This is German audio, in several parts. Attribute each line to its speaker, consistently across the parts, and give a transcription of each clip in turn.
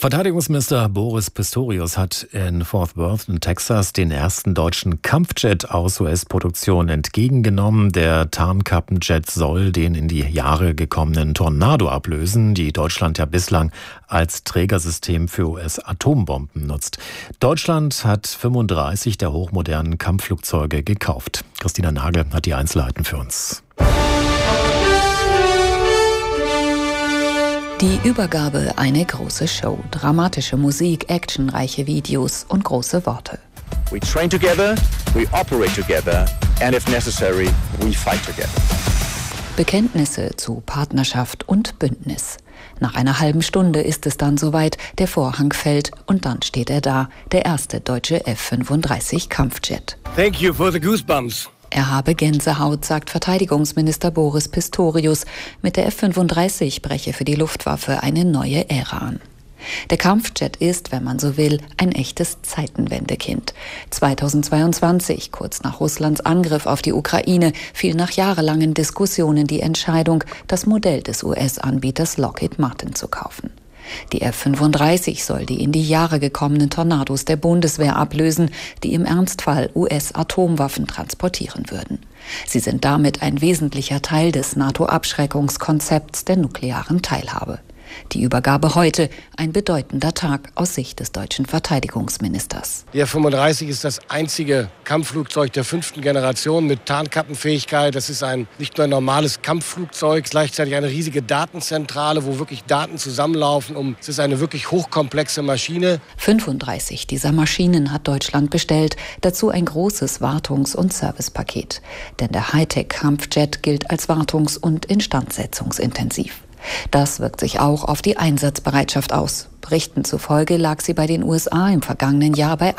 Speaker 1: Verteidigungsminister Boris Pistorius hat in Fort Worth in Texas den ersten deutschen Kampfjet aus US-Produktion entgegengenommen. Der Tarnkappenjet soll den in die Jahre gekommenen Tornado ablösen, die Deutschland ja bislang als Trägersystem für US-Atombomben nutzt. Deutschland hat 35 der hochmodernen Kampfflugzeuge gekauft. Christina Nagel hat die Einzelheiten für uns.
Speaker 2: Die Übergabe eine große Show, dramatische Musik, actionreiche Videos und große Worte.
Speaker 3: We train together, we operate together and if necessary, we fight together.
Speaker 2: Bekenntnisse zu Partnerschaft und Bündnis. Nach einer halben Stunde ist es dann soweit, der Vorhang fällt und dann steht er da, der erste deutsche F-35 Kampfjet.
Speaker 4: Thank you for the goosebumps.
Speaker 2: Er habe Gänsehaut, sagt Verteidigungsminister Boris Pistorius. Mit der F-35 breche für die Luftwaffe eine neue Ära an. Der Kampfjet ist, wenn man so will, ein echtes Zeitenwendekind. 2022, kurz nach Russlands Angriff auf die Ukraine, fiel nach jahrelangen Diskussionen die Entscheidung, das Modell des US-Anbieters Lockheed Martin zu kaufen. Die F-35 soll die in die Jahre gekommenen Tornados der Bundeswehr ablösen, die im Ernstfall US-Atomwaffen transportieren würden. Sie sind damit ein wesentlicher Teil des NATO-Abschreckungskonzepts der nuklearen Teilhabe. Die Übergabe heute, ein bedeutender Tag aus Sicht des deutschen Verteidigungsministers.
Speaker 4: Die F-35 ist das einzige Kampfflugzeug der 5. Generation mit Tarnkappenfähigkeit. Das ist nicht nur ein normales Kampfflugzeug, gleichzeitig eine riesige Datenzentrale, wo wirklich Daten zusammenlaufen. Es ist eine wirklich hochkomplexe Maschine.
Speaker 2: 35 dieser Maschinen hat Deutschland bestellt, dazu ein großes Wartungs- und Servicepaket. Denn der Hightech-Kampfjet gilt als wartungs- und instandsetzungsintensiv. Das wirkt sich auch auf die Einsatzbereitschaft aus. Berichten zufolge lag sie bei den USA im vergangenen Jahr bei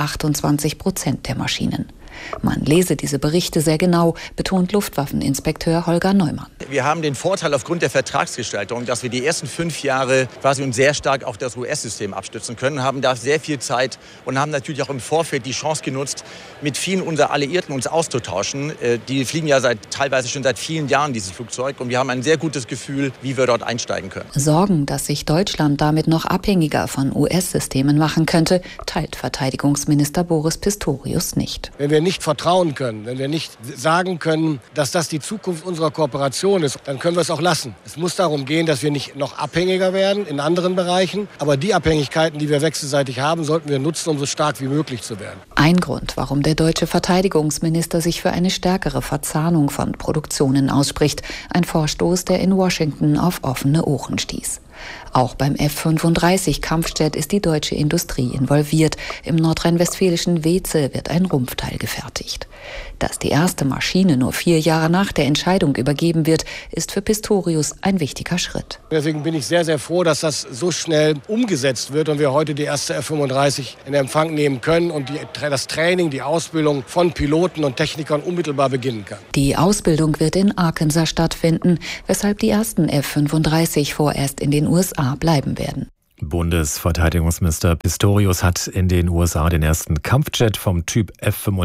Speaker 2: 28% der Maschinen. Man lese diese Berichte sehr genau, betont Luftwaffeninspekteur Holger Neumann.
Speaker 3: Wir haben den Vorteil aufgrund der Vertragsgestaltung, dass wir die ersten 5 Jahre quasi uns sehr stark auf das US-System abstützen können, haben da sehr viel Zeit und haben natürlich auch im Vorfeld die Chance genutzt, mit vielen unserer Alliierten uns auszutauschen. Die fliegen ja teilweise schon seit vielen Jahren dieses Flugzeug und wir haben ein sehr gutes Gefühl, wie wir dort einsteigen können.
Speaker 2: Sorgen, dass sich Deutschland damit noch abhängiger von US-Systemen machen könnte, teilt Verteidigungsminister Boris Pistorius nicht.
Speaker 4: Wenn wir nicht vertrauen können, wenn wir nicht sagen können, dass das die Zukunft unserer Kooperation ist, dann können wir es auch lassen. Es muss darum gehen, dass wir nicht noch abhängiger werden in anderen Bereichen, aber die Abhängigkeiten, die wir wechselseitig haben, sollten wir nutzen, um so stark wie möglich zu werden.
Speaker 2: Ein Grund, warum der deutsche Verteidigungsminister sich für eine stärkere Verzahnung von Produktionen ausspricht, ein Vorstoß, der in Washington auf offene Ohren stieß. Auch beim F-35 Kampfjet ist die deutsche Industrie involviert. Im nordrhein-westfälischen Weeze wird ein Rumpfteil gefertigt. Dass die erste Maschine nur 4 Jahre nach der Entscheidung übergeben wird, ist für Pistorius ein wichtiger Schritt.
Speaker 4: Deswegen bin ich sehr, sehr froh, dass das so schnell umgesetzt wird und wir heute die erste F-35 in Empfang nehmen können und das Training, die Ausbildung von Piloten und Technikern unmittelbar beginnen kann.
Speaker 2: Die Ausbildung wird in Arkansas stattfinden, weshalb die ersten F-35 vorerst in den USA bleiben werden.
Speaker 1: Bundesverteidigungsminister Pistorius hat in den USA den ersten Kampfjet vom Typ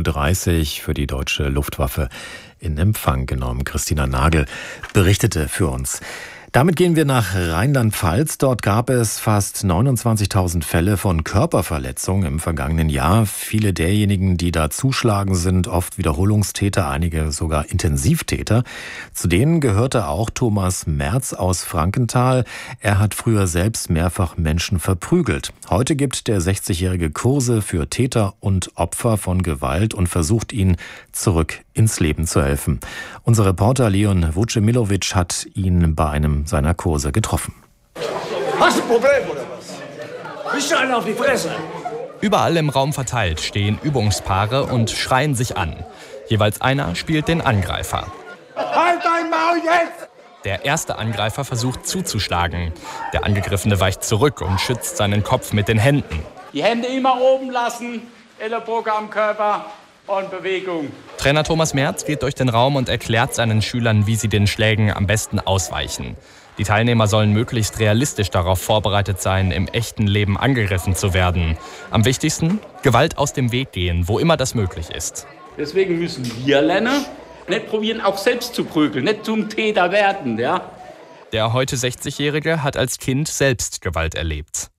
Speaker 1: F-35 für die deutsche Luftwaffe in Empfang genommen. Christina Nagel berichtete für uns. Damit gehen wir nach Rheinland-Pfalz. Dort gab es fast 29.000 Fälle von Körperverletzungen im vergangenen Jahr. Viele derjenigen, die da zuschlagen, sind oft Wiederholungstäter, einige sogar Intensivtäter. Zu denen gehörte auch Thomas Merz aus Frankenthal. Er hat früher selbst mehrfach Menschen verprügelt. Heute gibt der 60-Jährige Kurse für Täter und Opfer von Gewalt und versucht ihnen zurück ins Leben zu helfen. Unser Reporter Leon Vucemilovic hat ihn bei einem seiner Kurse getroffen.
Speaker 5: Hast du ein Problem oder was? Bist du einer auf die Fresse?
Speaker 6: Überall im Raum verteilt stehen Übungspaare und schreien sich an. Jeweils einer spielt den Angreifer.
Speaker 5: Halt dein Maul jetzt!
Speaker 6: Der erste Angreifer versucht zuzuschlagen. Der Angegriffene weicht zurück und schützt seinen Kopf mit den Händen.
Speaker 7: Die Hände immer oben lassen, Ellenbogen am Körper und Bewegung.
Speaker 6: Trainer Thomas Merz geht durch den Raum und erklärt seinen Schülern, wie sie den Schlägen am besten ausweichen. Die Teilnehmer sollen möglichst realistisch darauf vorbereitet sein, im echten Leben angegriffen zu werden. Am wichtigsten, Gewalt aus dem Weg gehen, wo immer das möglich ist.
Speaker 7: Deswegen müssen wir lernen, nicht probieren, auch selbst zu prügeln, nicht zum Täter werden. Ja?
Speaker 6: Der heute 60-Jährige hat als Kind selbst Gewalt erlebt.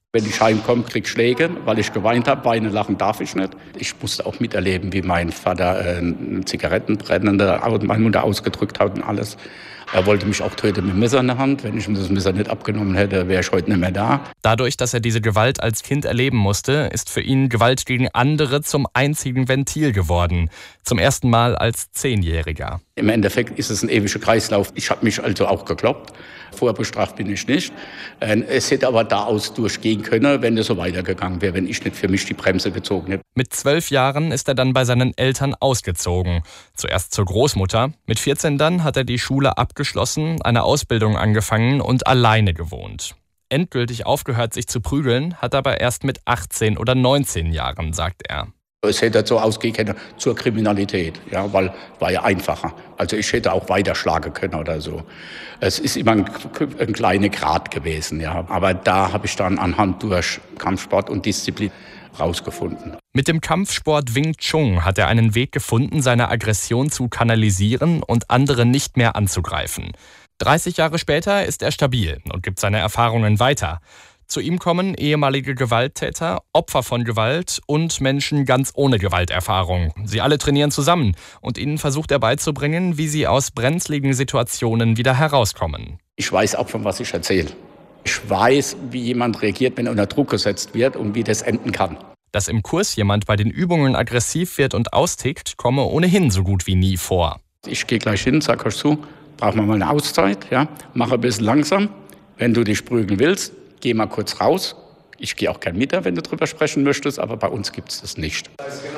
Speaker 8: Wenn ich heimkomme, krieg ich Schläge, weil ich geweint habe. Weinen, lachen darf ich nicht. Ich musste auch miterleben, wie mein Vater Zigarettenbrennende meine Mutter ausgedrückt hat und alles. Er wollte mich auch töten mit dem Messer in der Hand. Wenn ich ihm das Messer nicht abgenommen hätte, wäre ich heute nicht mehr da.
Speaker 6: Dadurch, dass er diese Gewalt als Kind erleben musste, ist für ihn Gewalt gegen andere zum einzigen Ventil geworden. Zum ersten Mal als 10-Jähriger.
Speaker 8: Im Endeffekt ist es ein ewiger Kreislauf. Ich habe mich also auch gekloppt. Vorbestraft bin ich nicht. Es hätte aber daraus durchgehen können, wenn es so weitergegangen wäre, wenn ich nicht für mich die Bremse gezogen hätte.
Speaker 6: Mit 12 Jahren ist er dann bei seinen Eltern ausgezogen. Zuerst zur Großmutter. Mit 14 dann hat er die Schule abgeschlossen, eine Ausbildung angefangen und alleine gewohnt. Endgültig aufgehört, sich zu prügeln, hat er aber erst mit 18 oder 19 Jahren, sagt er.
Speaker 8: Es hätte so ausgehen können zur Kriminalität, ja, weil war ja einfacher. Also ich hätte auch weiter schlagen können oder so. Es ist immer ein kleiner Grad gewesen, ja. Aber da habe ich dann anhand durch Kampfsport und Disziplin rausgefunden.
Speaker 6: Mit dem Kampfsport Wing Chun hat er einen Weg gefunden, seine Aggression zu kanalisieren und andere nicht mehr anzugreifen. 30 Jahre später ist er stabil und gibt seine Erfahrungen weiter. Zu ihm kommen ehemalige Gewalttäter, Opfer von Gewalt und Menschen ganz ohne Gewalterfahrung. Sie alle trainieren zusammen und ihnen versucht er beizubringen, wie sie aus brenzligen Situationen wieder herauskommen.
Speaker 8: Ich weiß auch, von was ich erzähle. Ich weiß, wie jemand reagiert, wenn er unter Druck gesetzt wird und wie das enden kann.
Speaker 6: Dass im Kurs jemand bei den Übungen aggressiv wird und austickt, komme ohnehin so gut wie nie vor.
Speaker 8: Ich gehe gleich hin, sag euch zu, brauchen wir mal eine Auszeit, ja? Mach ein bisschen langsam. Wenn du dich prügeln willst, geh mal kurz raus. Ich gehe auch gern mit, wenn du drüber sprechen möchtest, aber bei uns gibt es das nicht.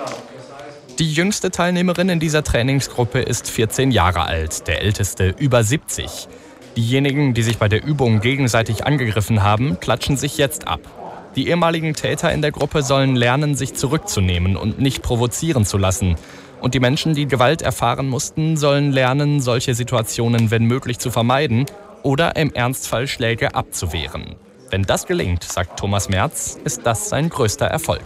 Speaker 6: Die jüngste Teilnehmerin in dieser Trainingsgruppe ist 14 Jahre alt, der älteste über 70. Diejenigen, die sich bei der Übung gegenseitig angegriffen haben, klatschen sich jetzt ab. Die ehemaligen Täter in der Gruppe sollen lernen, sich zurückzunehmen und nicht provozieren zu lassen. Und die Menschen, die Gewalt erfahren mussten, sollen lernen, solche Situationen wenn möglich zu vermeiden oder im Ernstfall Schläge abzuwehren. Wenn das gelingt, sagt Thomas Merz, ist das sein größter Erfolg.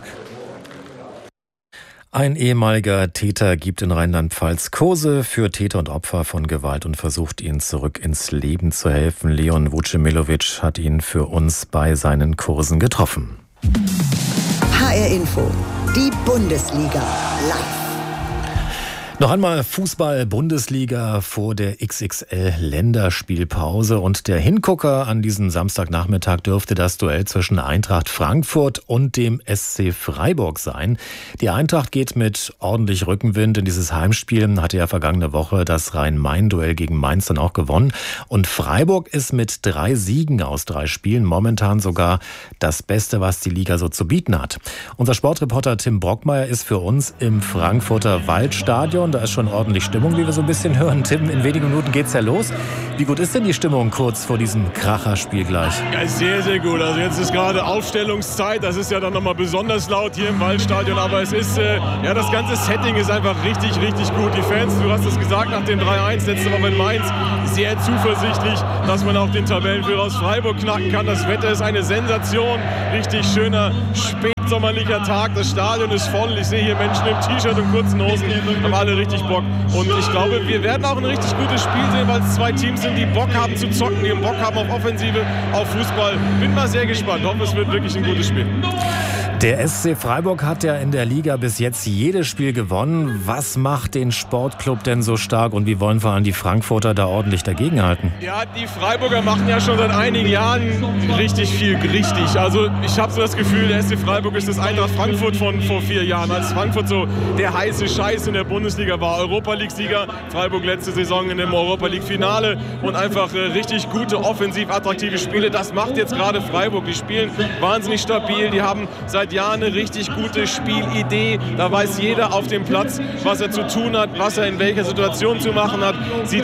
Speaker 1: Ein ehemaliger Täter gibt in Rheinland-Pfalz Kurse für Täter und Opfer von Gewalt und versucht, ihnen zurück ins Leben zu helfen. Leon Vucemilovic hat ihn für uns bei seinen Kursen getroffen.
Speaker 9: HR Info, die Bundesliga live.
Speaker 1: Noch einmal Fußball-Bundesliga vor der XXL-Länderspielpause. Und der Hingucker an diesem Samstagnachmittag dürfte das Duell zwischen Eintracht Frankfurt und dem SC Freiburg sein. Die Eintracht geht mit ordentlich Rückenwind in dieses Heimspiel, hatte ja vergangene Woche das Rhein-Main-Duell gegen Mainz dann auch gewonnen. Und Freiburg ist mit 3 Siegen aus 3 Spielen momentan sogar das Beste, was die Liga so zu bieten hat. Unser Sportreporter Tim Brockmeier ist für uns im Frankfurter Waldstadion. Da ist schon ordentlich Stimmung, wie wir so ein bisschen hören. Tim, in wenigen Minuten geht's ja los. Wie gut ist denn die Stimmung kurz vor diesem Kracherspiel gleich?
Speaker 10: Ja, sehr, sehr gut. Also jetzt ist gerade Aufstellungszeit. Das ist ja dann nochmal besonders laut hier im Waldstadion. Aber es ist, das ganze Setting ist einfach richtig, richtig gut. Die Fans, du hast es gesagt, nach dem 3-1 letzte Woche in Mainz, sehr zuversichtlich, dass man auch den Tabellenführer aus Freiburg knacken kann. Das Wetter ist eine Sensation. Richtig schöner spätsommerlicher Tag. Das Stadion ist voll. Ich sehe hier Menschen im T-Shirt und kurzen Hosen. Haben alle richtig Bock. Und ich glaube, wir werden auch ein richtig gutes Spiel sehen, weil es 2 Teams sind, die Bock haben zu zocken, die Bock haben auf Offensive, auf Fußball. Bin mal sehr gespannt. Hoffe, es wird wirklich ein gutes Spiel.
Speaker 1: Der SC Freiburg hat ja in der Liga bis jetzt jedes Spiel gewonnen. Was macht den Sportclub denn so stark und wie wollen vor allem die Frankfurter da ordentlich dagegenhalten?
Speaker 10: Ja, die Freiburger machen ja schon seit einigen Jahren richtig viel richtig. Also ich habe so das Gefühl, der SC Freiburg ist das Eintracht Frankfurt von vor 4 Jahren. Als Frankfurt so der heiße Scheiß in der Bundesliga war, Europa-League-Sieger, Freiburg letzte Saison in dem Europa-League-Finale und einfach richtig gute, offensiv attraktive Spiele. Das macht jetzt gerade Freiburg. Die spielen wahnsinnig stabil, die haben seit Jahren eine richtig gute Spielidee. Da weiß jeder auf dem Platz, was er zu tun hat, was er in welcher Situation zu machen hat. Sie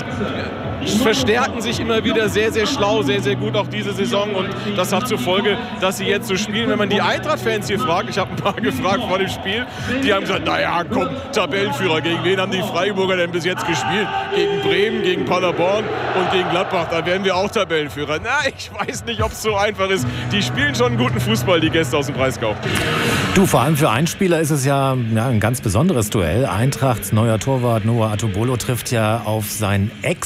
Speaker 10: verstärken sich immer wieder sehr, sehr schlau, sehr, sehr gut auch diese Saison und das hat zur Folge, dass sie jetzt so spielen. Wenn man die Eintracht-Fans hier fragt, ich habe ein paar gefragt vor dem Spiel, die haben gesagt, naja, komm, Tabellenführer, gegen wen haben die Freiburger denn bis jetzt gespielt? Gegen Bremen, gegen Paderborn und gegen Gladbach, da werden wir auch Tabellenführer. Na, ich weiß nicht, ob es so einfach ist. Die spielen schon einen guten Fußball, die Gäste aus dem Breisgau.
Speaker 1: Du, vor allem für einen Spieler ist es ja ein ganz besonderes Duell. Eintrachts neuer Torwart Noah Atubolo trifft ja auf seinen Ex-Verein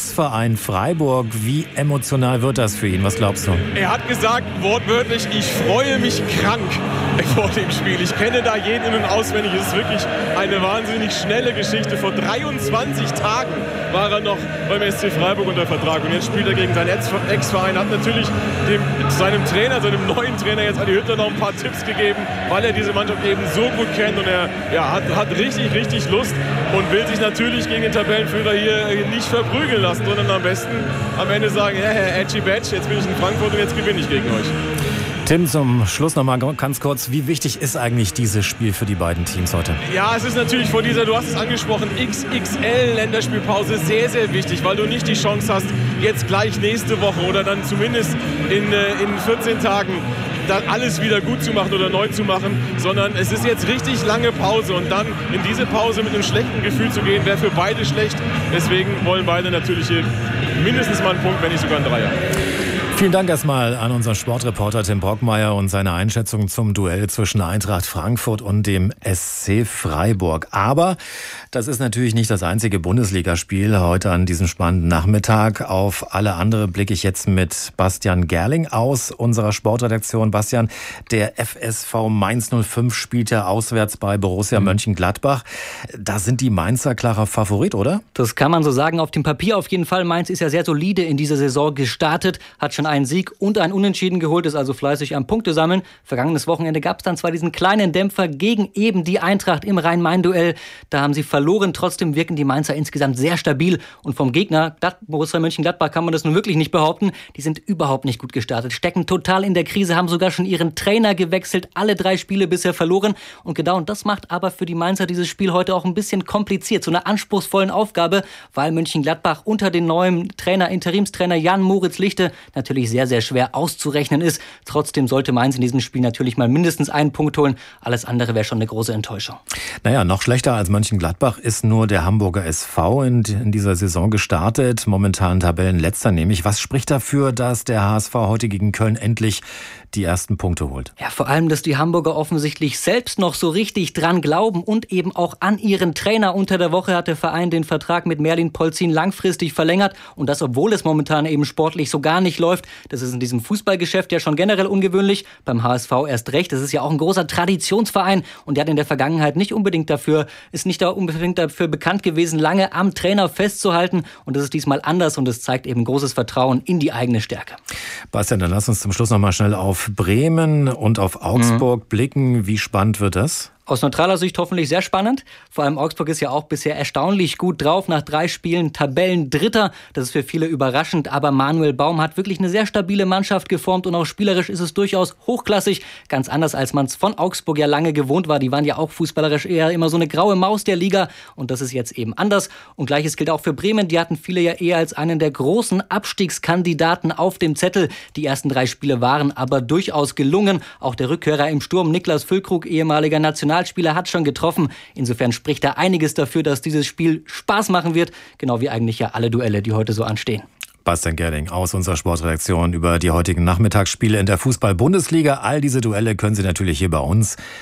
Speaker 1: Freiburg. Wie emotional wird das für ihn? Was glaubst du?
Speaker 10: Er hat gesagt, wortwörtlich, ich freue mich krank vor dem Spiel. Ich kenne da jeden in- und auswendig. Es ist wirklich eine wahnsinnig schnelle Geschichte. Vor 23 Tagen war er noch beim SC Freiburg unter Vertrag. Und jetzt spielt er gegen seinen Ex-Verein. Hat natürlich seinem neuen Trainer jetzt Adi Hütter noch ein paar Tipps gegeben, weil er diese Mannschaft eben so gut kennt. Und er hat richtig Lust und will sich natürlich gegen den Tabellenführer hier nicht verprügeln lassen, sondern am besten am Ende sagen, Herr Edgy Badge, jetzt bin ich in Frankfurt und jetzt gewinne ich gegen euch.
Speaker 1: Tim, zum Schluss noch mal ganz kurz, wie wichtig ist eigentlich dieses Spiel für die beiden Teams heute?
Speaker 10: Ja, es ist natürlich vor dieser, du hast es angesprochen, XXL-Länderspielpause sehr, sehr wichtig, weil du nicht die Chance hast, jetzt gleich nächste Woche oder dann zumindest in 14 Tagen dann alles wieder gut zu machen oder neu zu machen, sondern es ist jetzt richtig lange Pause und dann in diese Pause mit einem schlechten Gefühl zu gehen, wäre für beide schlecht. Deswegen wollen beide natürlich hier mindestens mal einen Punkt, wenn nicht sogar einen Dreier.
Speaker 1: Vielen Dank erstmal an unseren Sportreporter Tim Brockmeier und seine Einschätzung zum Duell zwischen Eintracht Frankfurt und dem SC Freiburg. Aber das ist natürlich nicht das einzige Bundesligaspiel heute an diesem spannenden Nachmittag. Auf alle andere blicke ich jetzt mit Bastian Gerling aus unserer Sportredaktion. Bastian, der FSV Mainz 05 spielt ja auswärts bei Borussia Mönchengladbach. Da sind die Mainzer klarer Favorit, oder?
Speaker 11: Das kann man so sagen, auf dem Papier auf jeden Fall. Mainz ist ja sehr solide in dieser Saison gestartet, hat schon einen Sieg und ein Unentschieden geholt, ist also fleißig am Punkte sammeln. Vergangenes Wochenende gab es dann zwar diesen kleinen Dämpfer gegen eben die Eintracht im Rhein-Main-Duell. Da haben sie verloren. Trotzdem wirken die Mainzer insgesamt sehr stabil. Und vom Gegner, Borussia Mönchengladbach, kann man das nun wirklich nicht behaupten. Die sind überhaupt nicht gut gestartet, stecken total in der Krise, haben sogar schon ihren Trainer gewechselt, alle 3 Spiele bisher verloren. Und genau das macht aber für die Mainzer dieses Spiel heute auch ein bisschen kompliziert, zu einer anspruchsvollen Aufgabe, weil Mönchengladbach unter den neuen Interimstrainer Jan-Moritz Lichte natürlich sehr, sehr schwer auszurechnen ist. Trotzdem sollte Mainz in diesem Spiel natürlich mal mindestens einen Punkt holen. Alles andere wäre schon eine große Enttäuschung.
Speaker 1: Naja, noch schlechter als Mönchengladbach ist nur der Hamburger SV in dieser Saison gestartet. Momentan Tabellenletzter nämlich. Was spricht dafür, dass der HSV heute gegen Köln endlich die ersten Punkte holt?
Speaker 11: Ja, vor allem, dass die Hamburger offensichtlich selbst noch so richtig dran glauben und eben auch an ihren Trainer. Unter der Woche hat der Verein den Vertrag mit Merlin Polzin langfristig verlängert und das, obwohl es momentan eben sportlich so gar nicht läuft. Das ist in diesem Fußballgeschäft ja schon generell ungewöhnlich, beim HSV erst recht. Das ist ja auch ein großer Traditionsverein und der hat in der Vergangenheit nicht unbedingt dafür bekannt gewesen, lange am Trainer festzuhalten. Und das ist diesmal anders und es zeigt eben großes Vertrauen in die eigene Stärke.
Speaker 1: Bastian, dann lass uns zum Schluss noch mal schnell auf Bremen und auf Augsburg blicken. Wie spannend wird das?
Speaker 11: Aus neutraler Sicht hoffentlich sehr spannend. Vor allem Augsburg ist ja auch bisher erstaunlich gut drauf. Nach 3 Spielen Tabellendritter. Das ist für viele überraschend. Aber Manuel Baum hat wirklich eine sehr stabile Mannschaft geformt. Und auch spielerisch ist es durchaus hochklassig. Ganz anders, als man es von Augsburg ja lange gewohnt war. Die waren ja auch fußballerisch eher immer so eine graue Maus der Liga. Und das ist jetzt eben anders. Und Gleiches gilt auch für Bremen. Die hatten viele ja eher als einen der großen Abstiegskandidaten auf dem Zettel. Die ersten 3 Spiele waren aber durchaus gelungen. Auch der Rückkehrer im Sturm, Niklas Füllkrug, ehemaliger Nationalspieler, hat schon getroffen. Insofern spricht da einiges dafür, dass dieses Spiel Spaß machen wird. Genau wie eigentlich ja alle Duelle, die heute so anstehen.
Speaker 1: Bastian Gerling aus unserer Sportredaktion über die heutigen Nachmittagsspiele in der Fußball-Bundesliga. All diese Duelle können Sie natürlich hier bei uns